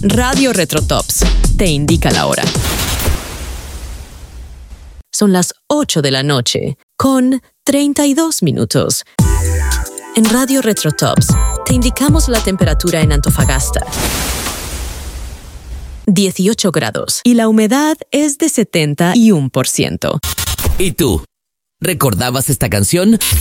Radio Retrotops te indica la hora. Son las 8 de la noche, con 32 minutos. En Radio Retrotops te indicamos la temperatura en Antofagasta. 18 grados y la humedad es de 71%. ¿Y tú? ¿Recordabas esta canción?